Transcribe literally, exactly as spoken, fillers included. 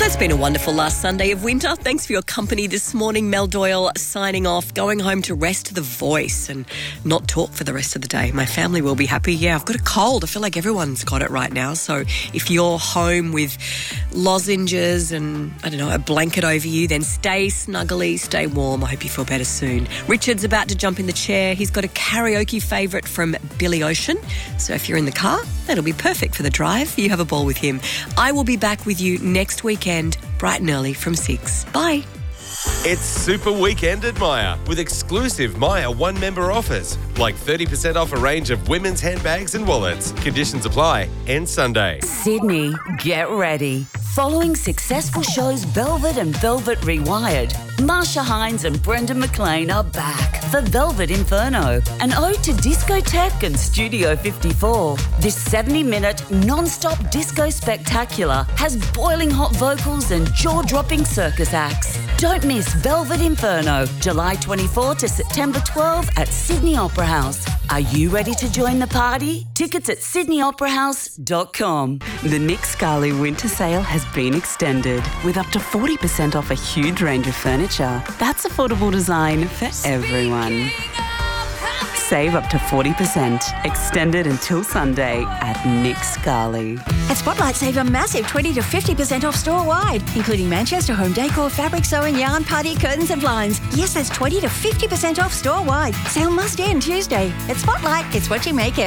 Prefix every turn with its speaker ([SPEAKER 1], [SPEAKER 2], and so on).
[SPEAKER 1] That's been a wonderful last Sunday of winter. Thanks for your company this morning. Mel Doyle signing off, going home to rest the voice and not talk for the rest of the day. My family will be happy. Yeah, I've got a cold. I feel like everyone's got it right now. So if you're home with lozenges and, I don't know, a blanket over you, then stay snuggly, stay warm. I hope you feel better soon. Richard's about to jump in the chair. He's got a karaoke favourite from Billy Ocean. So if you're in the car, that'll be perfect for the drive. You have a ball with him. I will be back with you next weekend, bright and early from six. Bye.
[SPEAKER 2] It's Super Weekend at Myer with exclusive Myer one-member offers, like thirty percent off a range of women's handbags and wallets. Conditions apply. End Sunday.
[SPEAKER 3] Sydney, get ready. Following successful shows Velvet and Velvet Rewired, Marsha Hines and Brendan McLean are back for Velvet Inferno, an ode to discotheque and Studio fifty-four. This seventy-minute non-stop disco spectacular has boiling hot vocals and jaw-dropping circus acts. Don't miss Velvet Inferno, July twenty-fourth to September twelfth at Sydney Opera House. Are you ready to join the party? Tickets at sydney opera house dot com.
[SPEAKER 4] The Nick Scali winter sale has been extended with up to forty percent off a huge range of furniture. That's affordable design for everyone. Save up to forty percent. Extended until Sunday at Nick Scali.
[SPEAKER 5] At Spotlight, save a massive twenty to fifty percent off store-wide, including Manchester home decor, fabric sewing, yarn, party, curtains and blinds. Yes, that's twenty to fifty percent off store-wide. Sale must end Tuesday. At Spotlight, it's what you make it.